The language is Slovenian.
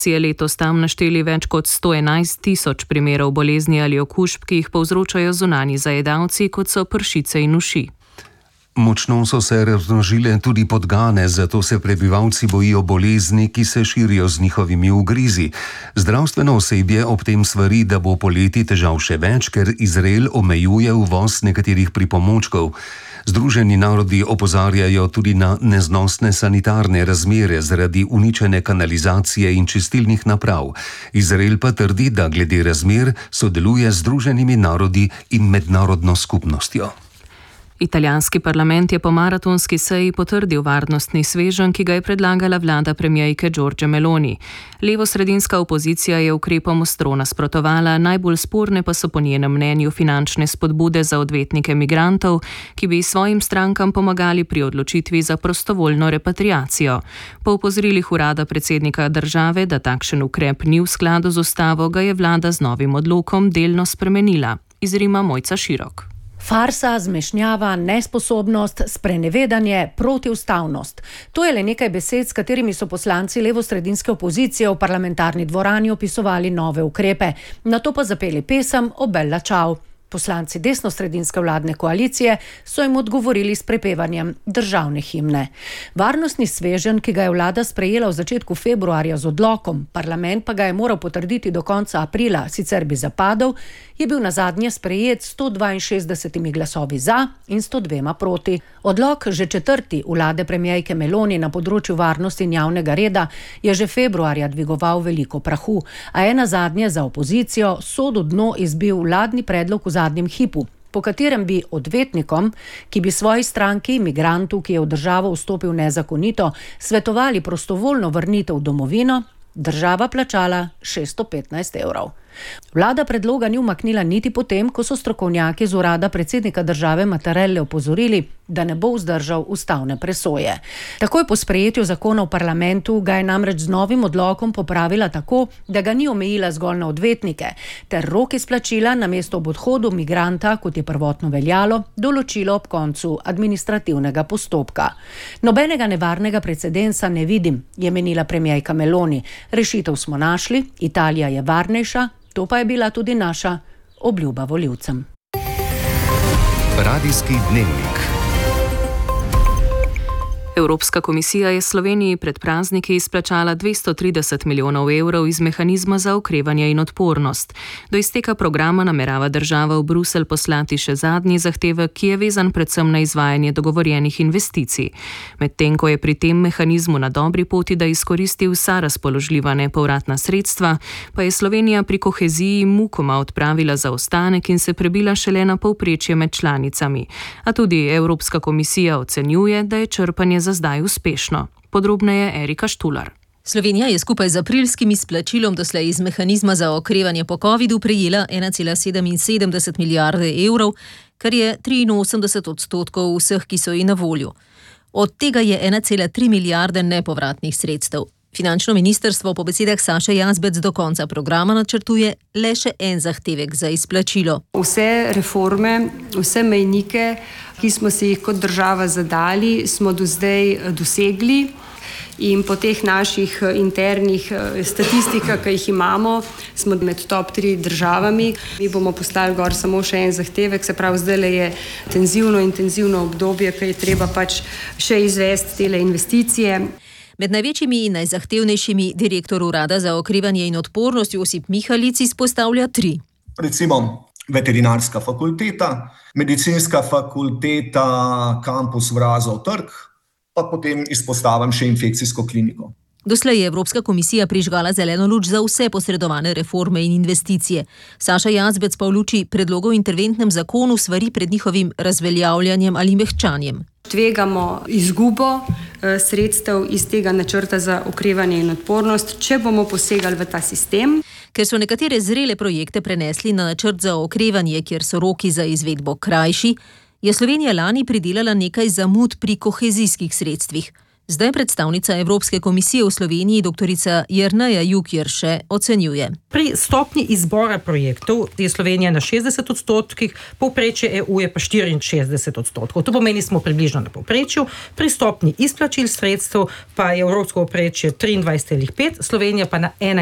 je letos tam našteli več kot 111 tisoč primerov bolezni ali okužb, ki jih povzročajo zunanji zajedavci, kot so pršice in uši. Močno so se razmnožile tudi podgane, zato se prebivalci bojijo bolezni, ki se širijo z njihovimi ugrizi. Zdravstveno osebje ob tem svari, da bo poleti težav še več, ker Izrael omejuje uvoz nekaterih pripomočkov. Združeni narodi opozarjajo tudi na neznosne sanitarne razmere zaradi uničene kanalizacije in čistilnih naprav. Izrael pa trdi, da glede razmer sodeluje z Združenimi narodi in mednarodno skupnostjo. Italijanski parlament je po maratonski seji potrdil varnostni sveženj, ki ga je predlagala vlada premierke Giorgie Meloni. Levo-sredinska opozicija je ukrepom ostro nasprotovala, najbolj sporne pa so po njenem mnenju finančne spodbude za odvetnike migrantov, ki bi svojim strankam pomagali pri odločitvi za prostovoljno repatriacijo. Po opozorilih urada predsednika države, da takšen ukrep ni v skladu z ustavo, ga je vlada z novim odlokom delno spremenila. Iz Rima Mojca Širok. Farsa, zmešnjava, nesposobnost, sprenevedanje, protiustavnost. To je le nekaj besed, s katerimi so poslanci levosredinske opozicije v parlamentarni dvorani opisovali nove ukrepe. Nato pa zapeli pesem O Bella Ciao. Poslanci desnosredinske vladne koalicije so jim odgovorili s prepevanjem državne himne. Varnostni sveženj, ki ga je vlada sprejela v začetku februarja z odlokom, parlament pa ga je moral potrditi do konca aprila, sicer bi zapadel, je bil nazadnje sprejet 162 glasovi za in 102 proti. Odlok, že četrti vlade premierke Meloni na področju varnosti in javnega reda, je že februarja dvigoval veliko prahu, a je nazadnje za opozicijo sodu dno izbil vladni predlog v zadnjem hipu, po katerem bi odvetnikom, ki bi svoji stranki, migrantu, ki je v državo vstopil nezakonito, svetovali prostovoljno vrnitev v domovino, država plačala 615 evrov. Vlada predloga ni umaknila niti potem, ko so strokovnjaki z urada predsednika države Mattarelle opozorili, da ne bo vzdržal ustavne presoje. Takoj po sprejetju zakona v parlamentu ga je namreč z novim odlokom popravila tako, da ga ni omejila zgolj na odvetnike, ter rok izplačila namesto ob odhodu migranta, kot je prvotno veljalo, določilo ob koncu administrativnega postopka. Nobenega nevarnega precedensa ne vidim, je menila premierka Meloni. Rešitev smo našli, Italija je varnejša, to pa je bila tudi naša obljuba volivcem. Radijski dnevnik. Evropska komisija je Sloveniji pred prazniki izplačala 230 milijonov evrov iz mehanizma za okrevanje in odpornost. Do izteka programa namerava država v Bruselj poslati še zadnji zahtevek, ki je vezan predvsem na izvajanje dogovorjenih investicij. Medtem ko je pri tem mehanizmu na dobri poti, da izkoristi vsa razpoložljiva nepovratna sredstva, pa je Slovenija pri koheziji mukoma odpravila zaostanek in se prebila šele na povprečje med članicami. A tudi Evropska komisija ocenjuje, da je črpanje za zdaj uspešno. Podrobneje Erika Štular. Slovenija je skupaj z aprilskim izplačilom doslej iz mehanizma za okrevanje po covidu prejela 1,77 milijarde evrov, kar je 83% vseh, ki so ji na voljo. Od tega je 1,3 milijarde nepovratnih sredstev. Finančno ministrstvo po besedah Saše Jazbec do konca programa načrtuje le še en zahtevek za izplačilo. Vse reforme, vse mejnike, ki smo si jih kot država zadali, smo do zdaj dosegli in po teh naših internih statistikah, ki jih imamo, smo med top 3 državami. Mi bomo poslali gor samo še en zahtevek, se pravi, zdaj je intenzivno obdobje, ki je treba pač še izvesti tele investicije. Med največjimi in najzahtevnejšimi direktor urada za okrevanje in odpornost Josip Mihalic izpostavlja 3. Recimo veterinarska fakulteta, medicinska fakulteta, kampus Vrazov trg, pa potem izpostavim še infekcijsko kliniko. Doslej je Evropska komisija prižgala zeleno luč za vse posredovane reforme in investicije. Saša Jazbec pa v luči predlogov v interventnem zakonu svari pred njihovim razveljavljanjem ali mehčanjem. Tvegamo izgubo sredstev iz tega načrta za okrevanje in odpornost, če bomo posegali v ta sistem. Ker so nekatere zrele projekte prenesli na načrt za okrevanje, kjer so roki za izvedbo krajši, je Slovenija lani pridelala nekaj zamud pri kohezijskih sredstvih. Zdaj predstavnica Evropske komisije v Sloveniji, doktorica Jerneja Jukjer, še ocenjuje. Pri stopnji izbora projektov je Slovenija na 60%, povprečje EU je pa 64%. To pomeni, smo približno na povprečju. Pri stopnji izplačil sredstev pa je evropsko povprečje 23,5, Slovenija pa na